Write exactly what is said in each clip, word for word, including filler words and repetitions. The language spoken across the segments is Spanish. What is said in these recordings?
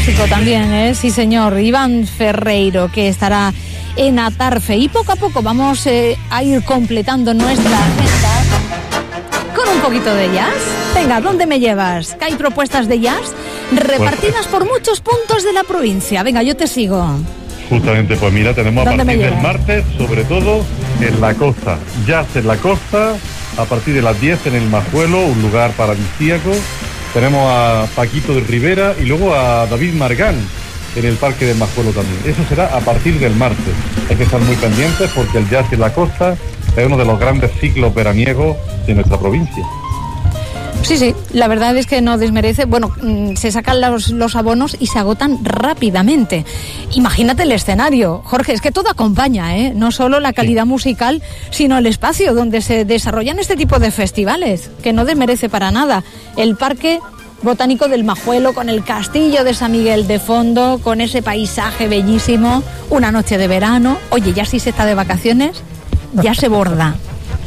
clásico también, ¿eh? Sí, señor. Iván Ferreiro, que estará en Atarfe. Y poco a poco vamos eh, a ir completando nuestra agenda con un poquito de jazz. Venga, ¿dónde me llevas? ¿Que hay propuestas de jazz repartidas por muchos puntos de la provincia? Venga, yo te sigo. Justamente, pues mira, tenemos a partir del martes, sobre todo en la costa. Jazz en la costa, a partir de las diez en el Majuelo, un lugar paradisíaco. Tenemos a Paquito de Rivera y luego a David Margán en el Parque del Majuelo también. Eso será a partir del martes. Hay que estar muy pendientes porque el jazz en la costa es uno de los grandes ciclos veraniegos de nuestra provincia. Sí, sí, la verdad es que no desmerece. Bueno, se sacan los, los abonos y se agotan rápidamente. Imagínate el escenario, Jorge, es que todo acompaña, ¿eh? No solo la calidad musical, sino el espacio donde se desarrollan este tipo de festivales, que no desmerece para nada. El Parque Botánico del Majuelo, con el castillo de San Miguel de fondo, con ese paisaje bellísimo, una noche de verano. Oye, ya si se está de vacaciones, ya se borda.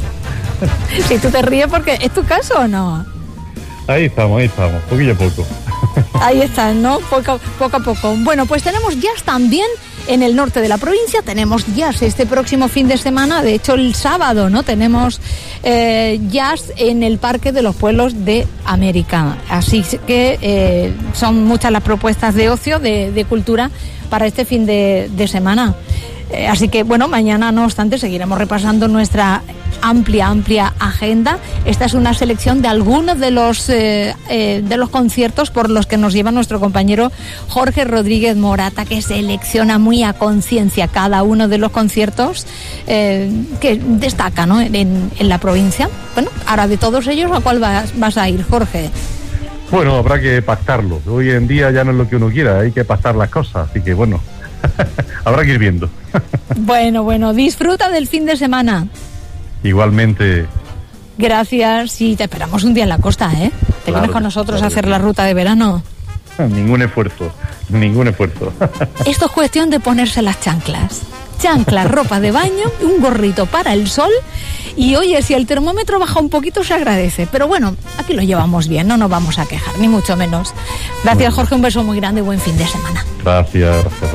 Si tú te ríes porque es tu caso o no. Ahí estamos, ahí estamos, poquillo a poco. Ahí está, ¿no? Poco, poco a poco. Bueno, pues tenemos jazz también en el norte de la provincia. Tenemos jazz este próximo fin de semana. De hecho, el sábado, ¿no? Tenemos eh, jazz en el Parque de los Pueblos de América. Así que eh, son muchas las propuestas de ocio, de, de cultura para este fin de, de semana. Eh, así que, bueno, mañana, no obstante, seguiremos repasando nuestra amplia, amplia agenda. Esta es una selección de algunos de los eh, eh, de los conciertos por los que nos lleva nuestro compañero Jorge Rodríguez Morata, que selecciona muy a conciencia cada uno de los conciertos eh, que destaca, ¿no? en, en la provincia. Bueno, ahora de todos ellos, ¿a cuál vas, vas a ir, Jorge? Bueno, habrá que pactarlo. Hoy en día ya no es lo que uno quiera, hay que pactar las cosas, así que bueno, habrá que ir viendo. Bueno, bueno, disfruta del fin de semana. Igualmente. Gracias, y te esperamos un día en la costa, ¿eh? ¿Te claro, vienes con nosotros claro, a hacer sí. la ruta de verano? Ningún esfuerzo, ningún esfuerzo. Esto es cuestión de ponerse las chanclas. Chanclas, ropa de baño, un gorrito para el sol. Y oye, si el termómetro baja un poquito se agradece. Pero bueno, aquí lo llevamos bien, no nos vamos a quejar, ni mucho menos. Gracias, Jorge, un beso muy grande y buen fin de semana. Gracias, gracias.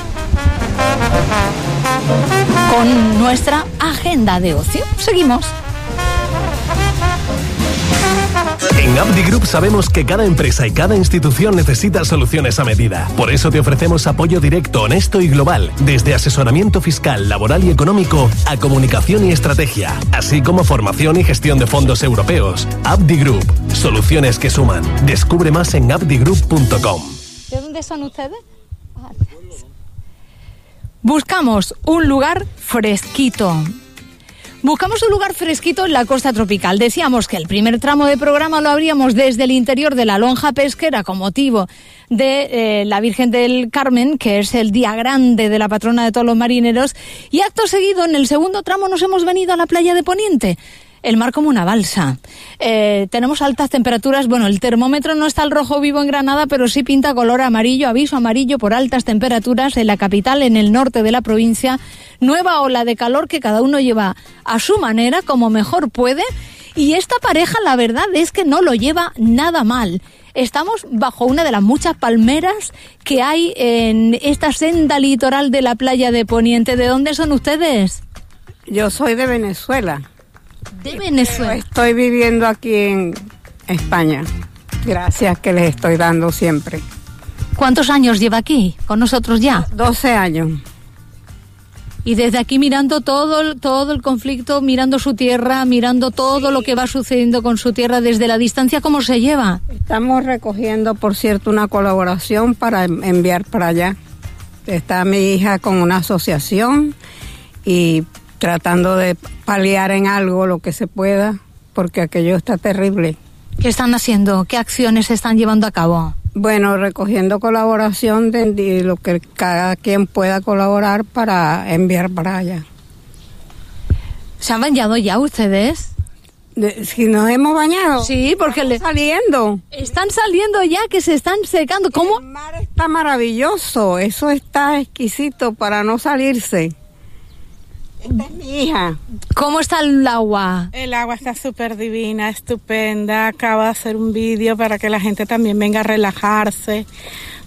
Con nuestra agenda de ocio. Seguimos. En Abdi Group sabemos que cada empresa y cada institución necesita soluciones a medida. Por eso te ofrecemos apoyo directo, honesto y global, desde asesoramiento fiscal, laboral y económico a comunicación y estrategia, así como formación y gestión de fondos europeos. Abdi Group, soluciones que suman. Descubre más en abdi group punto com. ¿De dónde son ustedes? Buscamos un lugar fresquito. Buscamos un lugar fresquito en la costa tropical. Decíamos que el primer tramo de programa lo abríamos desde el interior de la lonja pesquera con motivo de eh, la Virgen del Carmen, que es el día grande de la patrona de todos los marineros. Y acto seguido, en el segundo tramo, nos hemos venido a la playa de Poniente. El mar como una balsa. Eh, tenemos altas temperaturas. Bueno, el termómetro no está al rojo vivo en Granada, pero sí pinta color amarillo, aviso amarillo por altas temperaturas en la capital, en el norte de la provincia. Nueva ola de calor que cada uno lleva a su manera, como mejor puede. Y esta pareja, la verdad es que no lo lleva nada mal. Estamos bajo una de las muchas palmeras que hay en esta senda litoral de la playa de Poniente. ¿De dónde son ustedes? Yo soy de Venezuela. De Venezuela. Estoy viviendo aquí en España. Gracias que les estoy dando siempre. ¿Cuántos años lleva aquí con nosotros ya? doce años. Y desde aquí mirando todo, todo el conflicto, mirando su tierra, mirando todo lo que va sucediendo con su tierra desde la distancia, ¿cómo se lleva? Estamos recogiendo, por cierto, una colaboración para enviar para allá. Está mi hija con una asociación y tratando de paliar en algo lo que se pueda, porque aquello está terrible. ¿Qué están haciendo? ¿Qué acciones se están llevando a cabo? Bueno, recogiendo colaboración de, de lo que cada quien pueda colaborar para enviar para allá. ¿Se han bañado ya ustedes? De, si nos hemos bañado. Sí, porque le... saliendo. Están saliendo ya, que se están secando. ¿Cómo? El mar está maravilloso, eso está exquisito para no salirse. Esta es mi hija. ¿Cómo está el agua? El agua está súper divina, estupenda. Acabo de hacer un vídeo para que la gente también venga a relajarse,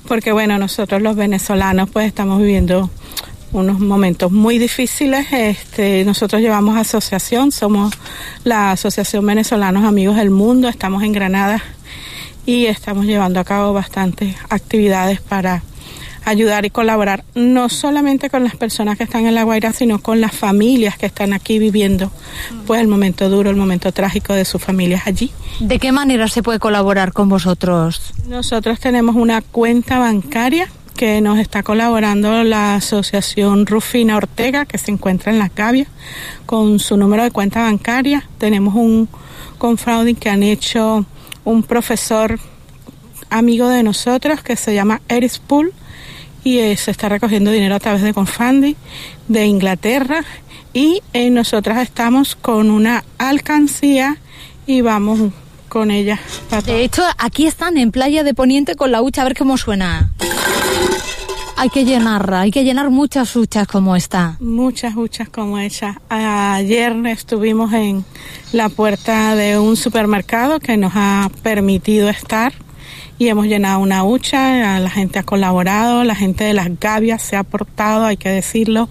porque bueno, nosotros los venezolanos pues estamos viviendo unos momentos muy difíciles. Este, nosotros llevamos asociación, somos la Asociación Venezolanos Amigos del Mundo, estamos en Granada y estamos llevando a cabo bastantes actividades para ayudar y colaborar, no solamente con las personas que están en La Guaira, sino con las familias que están aquí viviendo pues el momento duro, el momento trágico de sus familias allí. ¿De qué manera se puede colaborar con vosotros? Nosotros tenemos una cuenta bancaria que nos está colaborando la Asociación Rufina Ortega, que se encuentra en Las Gavias, con su número de cuenta bancaria. Tenemos un crowdfunding que han hecho un profesor amigo de nosotros que se llama Eris Pool, y eh, se está recogiendo dinero a través de crowdfunding de Inglaterra, y eh, nosotras estamos con una alcancía y vamos con ella. De hecho, aquí están en Playa de Poniente con la hucha, a ver cómo suena. Hay que llenarla, hay que llenar muchas huchas como esta. Muchas huchas como esta. Ayer estuvimos en la puerta de un supermercado que nos ha permitido estar y hemos llenado una hucha, la gente ha colaborado, la gente de Las Gavias se ha portado, hay que decirlo,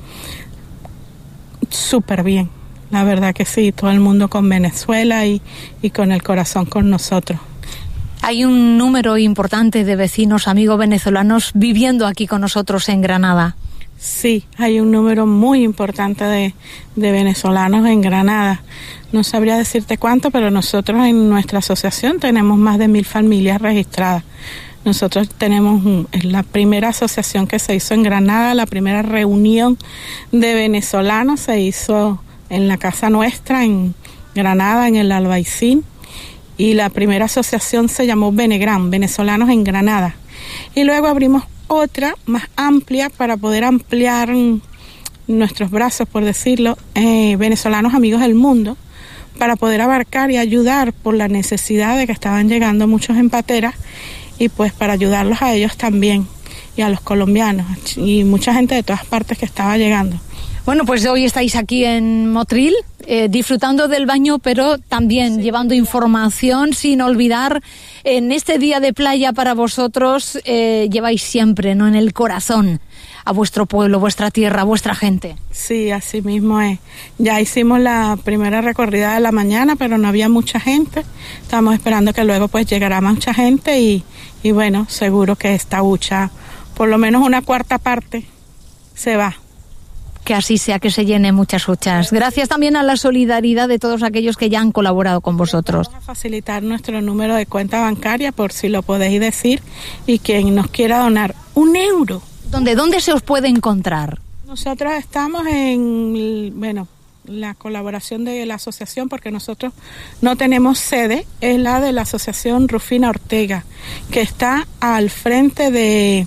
súper bien. La verdad que sí, todo el mundo con Venezuela y, y con el corazón con nosotros. Hay un número importante de vecinos, amigos venezolanos, viviendo aquí con nosotros en Granada. Sí, hay un número muy importante de, de venezolanos en Granada. No sabría decirte cuánto, pero nosotros en nuestra asociación tenemos más de mil familias registradas. Nosotros tenemos es la primera asociación que se hizo en Granada, la primera reunión de venezolanos se hizo en la casa nuestra, en Granada, en el Albaicín. Y la primera asociación se llamó Venegran, Venezolanos en Granada. Y luego abrimos otra más amplia para poder ampliar nuestros brazos, por decirlo, eh, Venezolanos Amigos del Mundo, para poder abarcar y ayudar por la necesidad de que estaban llegando muchos en pateras y pues para ayudarlos a ellos también y a los colombianos y mucha gente de todas partes que estaba llegando. Bueno, pues hoy estáis aquí en Motril, eh, disfrutando del baño, pero también sí, llevando información, sin olvidar, en este día de playa para vosotros, eh, lleváis siempre, ¿no?, en el corazón a vuestro pueblo, vuestra tierra, vuestra gente. Sí, así mismo es. Ya hicimos la primera recorrida de la mañana, pero no había mucha gente. Estamos esperando que luego pues llegará mucha gente y, y bueno, seguro que esta hucha, por lo menos una cuarta parte, se va. Que así sea, que se llene muchas huchas. Gracias también a la solidaridad de todos aquellos que ya han colaborado con vosotros. Vamos a facilitar nuestro número de cuenta bancaria por si lo podéis decir y quien nos quiera donar un euro. ¿Dónde, dónde se os puede encontrar? Nosotros estamos en, bueno, la colaboración de la asociación, porque nosotros no tenemos sede, es la de la Asociación Rufina Ortega, que está al frente de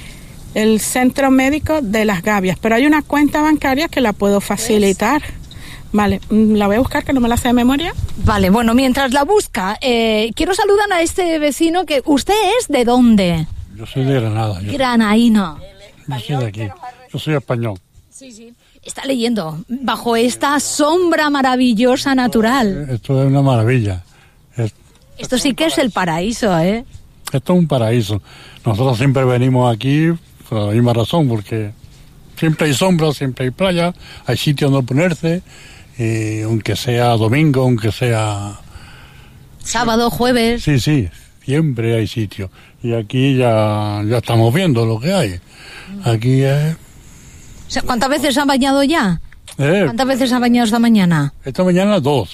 el Centro Médico de Las Gavias, pero hay una cuenta bancaria que la puedo facilitar. Vale, la voy a buscar, que no me la sé de memoria. Vale, bueno, mientras la busca, eh, quiero saludar a este vecino que... ¿Usted es de dónde? Yo soy de Granada. Yo Granaíno. Yo soy de aquí, yo soy español. Sí, sí. Está leyendo, bajo esta sombra maravillosa natural. Esto es una maravilla. Es, esto sí que es el paraíso, ¿eh? Esto es un paraíso. Nosotros siempre venimos aquí por la misma razón, porque siempre hay sombra, siempre hay playa, hay sitios donde ponerse, y aunque sea domingo, aunque sea... Sábado, jueves... Sí, sí, siempre hay sitios. Y aquí ya, ya estamos viendo lo que hay. Aquí es... ¿Cuántas veces ha bañado ya? Eh, ¿Cuántas veces ha bañado esta mañana? Esta mañana dos.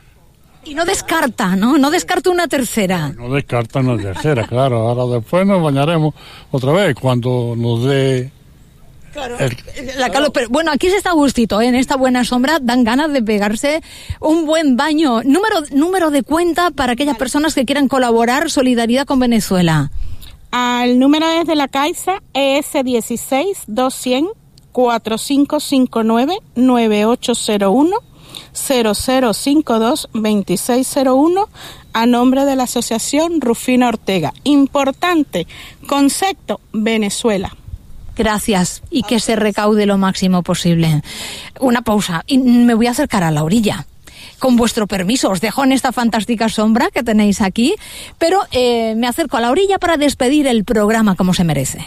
Y no descarta, ¿no? No descarta una tercera. No, no descarta una tercera, claro. Ahora después nos bañaremos otra vez cuando nos dé... Claro. El... La calor, pero bueno, aquí se está a gustito, ¿eh? En esta buena sombra dan ganas de pegarse un buen baño. Número, número de cuenta para aquellas personas que quieran colaborar, solidaridad con Venezuela. El número es de la Caixa, E S dieciséis doscientos cuarenta y cinco cincuenta y nueve nueve ocho cero uno cero cero cinco dos veintiséis cero uno a nombre de la Asociación Rufina Ortega. Importante concepto, Venezuela. Gracias, y que se recaude lo máximo posible. Una pausa y me voy a acercar a la orilla. con vuestro permiso, os dejo en esta fantástica sombra que tenéis aquí, pero eh, me acerco a la orilla para despedir el programa como se merece.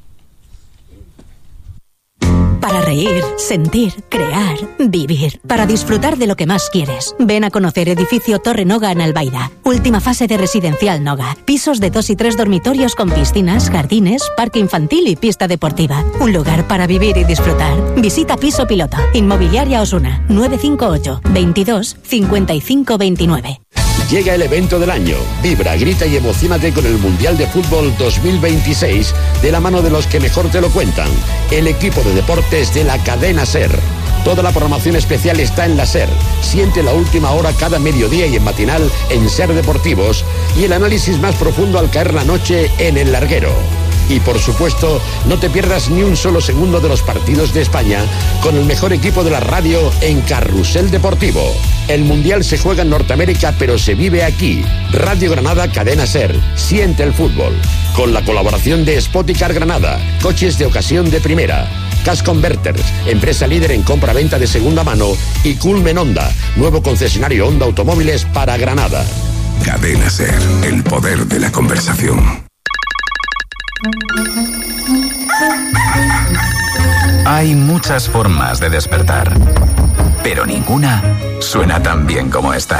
Para reír, sentir, crear, vivir. Para disfrutar de lo que más quieres. Ven a conocer Edificio Torre Noga en Albaida. Última fase de Residencial Noga. Pisos de dos y tres dormitorios con piscinas, jardines, parque infantil y pista deportiva. Un lugar para vivir y disfrutar. Visita Piso Piloto. Inmobiliaria Osuna. nueve cinco ocho, veintidós, cincuenta y cinco veintinueve. Llega el evento del año. Vibra, grita y emocionate con el Mundial de Fútbol dos mil veintiséis de la mano de los que mejor te lo cuentan. El equipo de deportes de la cadena SER. Toda la programación especial está en la SER. Siente la última hora cada mediodía y en matinal en SER Deportivos y el análisis más profundo al caer la noche en El Larguero. Y por supuesto, no te pierdas ni un solo segundo de los partidos de España con el mejor equipo de la radio en Carrusel Deportivo. El Mundial se juega en Norteamérica, pero se vive aquí. Radio Granada, Cadena SER. Siente el fútbol. Con la colaboración de Spoticar Granada, coches de ocasión de primera. Cash Converters, empresa líder en compra-venta de segunda mano. Y Culmen Honda, nuevo concesionario Honda Automóviles para Granada. Cadena SER, el poder de la conversación. Hay muchas formas de despertar, pero ninguna suena tan bien como esta.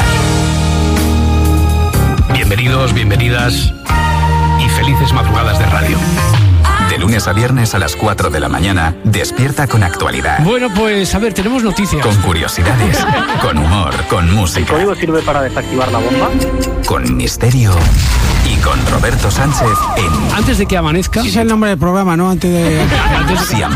Bienvenidos, bienvenidas y felices madrugadas de radio. De lunes a viernes a las cuatro de la mañana, despierta con actualidad. Bueno, pues a ver, tenemos noticias. Con curiosidades, con humor, con música. ¿El código sirve para desactivar la bomba? Con misterio y con Roberto Sánchez en... Antes de que amanezca. Ese es el nombre del programa, ¿no? Antes de... Si